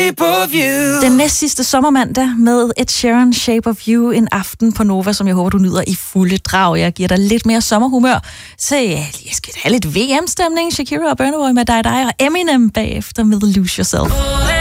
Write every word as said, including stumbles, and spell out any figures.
Shape of You. Den næst sidste sommermandag med Ed Sheeran, Shape of You, en aften på Nova, som jeg håber, du nyder i fulde drag. Jeg giver dig lidt mere sommerhumør. Så ja, jeg skal have lidt V M-stemning. Shakira og Burna Boy med dig, dig og Eminem bagefter med Lose Yourself.